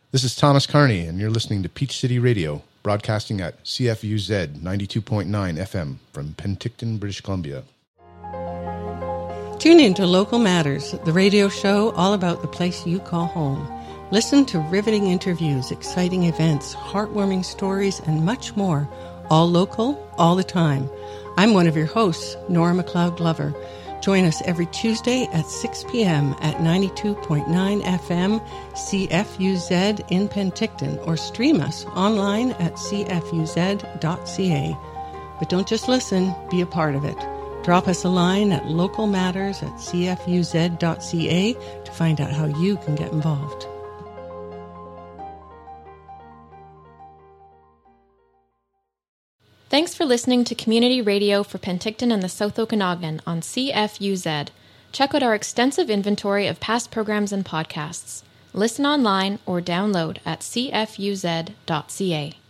This is Thomas Carney, and you're listening to Peach City Radio, broadcasting at CFUZ 92.9 FM from Penticton, British Columbia. Tune in to Local Matters, the radio show all about the place you call home. Listen to riveting interviews, exciting events, heartwarming stories, and much more, all local, all the time. I'm one of your hosts, Nora McLeod Glover. Join us every Tuesday at 6 p.m. at 92.9 FM CFUZ in Penticton, or stream us online at cfuz.ca. But don't just listen, be a part of it. Drop us a line at localmatters@cfuz.ca to find out how you can get involved. Thanks for listening to Community Radio for Penticton and the South Okanagan on CFUZ. Check out our extensive inventory of past programs and podcasts. Listen online or download at cfuz.ca.